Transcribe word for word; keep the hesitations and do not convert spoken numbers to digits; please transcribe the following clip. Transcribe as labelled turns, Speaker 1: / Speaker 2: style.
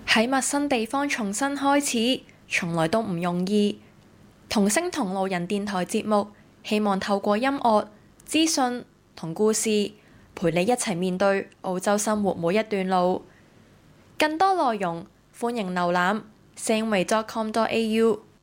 Speaker 1: 喺陌生地方重新開始，從來都唔容易。同聲同路人電台節目，希望透過音樂、資訊同故事，陪你一齊面對澳洲生活每一段路。更多內容，歡迎瀏覽 sangway dot com dot a u。